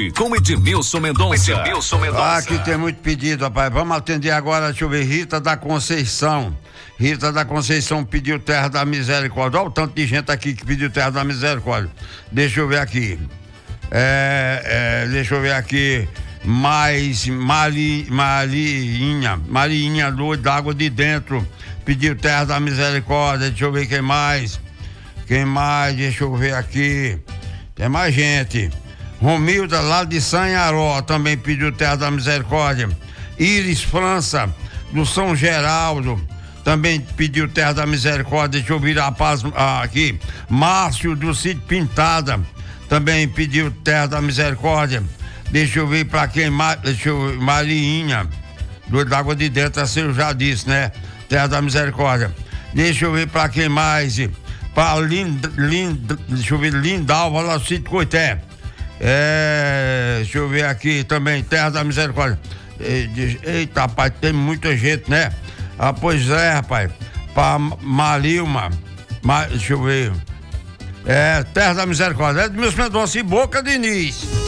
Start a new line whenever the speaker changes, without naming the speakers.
Saúde com Edmilson Mendonça.
Aqui tem muito pedido, rapaz. Vamos atender agora, deixa eu ver, Rita da Conceição. Rita da Conceição pediu Terra da Misericórdia. Olha o tanto de gente aqui que pediu Terra da Misericórdia. Deixa eu ver aqui. Deixa eu ver aqui. Mais Marinha Luz d'Água de Dentro pediu Terra da Misericórdia. Deixa eu ver quem mais. Deixa eu ver aqui. Tem mais gente. Romilda lá de Sanharó também pediu Terra da Misericórdia. Iris França do São Geraldo também pediu Terra da Misericórdia. Deixa eu virar a paz aqui. Márcio do Sítio Pintada também pediu Terra da Misericórdia. Deixa eu ver pra quem mais. Deixa eu ver. Marinha Luz d'Água de Dentro, assim eu já disse, né? Terra da Misericórdia. Deixa eu ver pra quem mais. Pra deixa eu ver, Lindalva lá do Sítio Coité. Deixa eu ver aqui também, Terra da Misericórdia. Eita, rapaz, tem muita gente, né? Pois é, rapaz. Pra Marilma. Deixa eu ver. Terra da Misericórdia. Edmilson Mendonça e Boca Diniz.